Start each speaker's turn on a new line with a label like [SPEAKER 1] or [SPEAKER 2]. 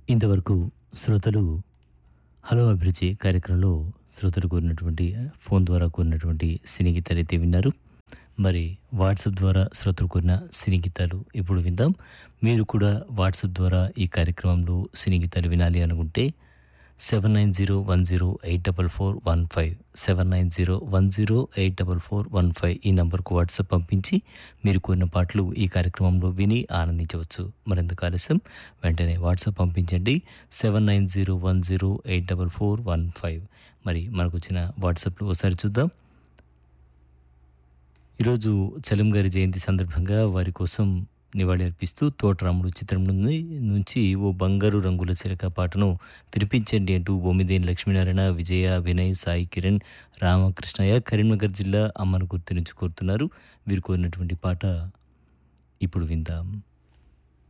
[SPEAKER 1] ఇంతవరకు శ్రోతలు హలో అభిరుచి కార్యక్రమంలో శ్రోతలు కోరినటువంటి ఫోన్ ద్వారా కోరినటువంటి సినీ గీతాలు అయితే విన్నారు. మరి వాట్సాప్ ద్వారా శ్రోతలు కోరిన సినీ గీతాలు ఇప్పుడు విందాం. మీరు కూడా వాట్సాప్ ద్వారా ఈ కార్యక్రమంలో సినీ గీతాలు వినాలి అనుకుంటే 7901084415 7901084415 ఈ నంబర్కు వాట్సాప్ పంపించి మీరు కోరిన పాటలు ఈ కార్యక్రమంలో విని ఆనందించవచ్చు. మరెందుకు ఆలస్యం, వెంటనే వాట్సాప్ పంపించండి 7901084415. మరి మనకు వచ్చిన వాట్సాప్లో ఒకసారి చూద్దాం. ఈరోజు చలం గారి జయంతి సందర్భంగా వారి కోసం నివాళి అర్పిస్తూ తోటరాముడు చిత్రం నుంచి ఓ బంగారు రంగుల చిలక పాటను వినిపించండి అంటూ బొమ్మిదేని లక్ష్మీనారాయణ, విజయ, వినయ్, సాయి కిరణ్, రామకృష్ణయ్య కరీంనగర్ జిల్లా అమ్మను గుర్తు నుంచి కోరుతున్నారు. వీరు కోరినటువంటి పాట ఇప్పుడు విందాం.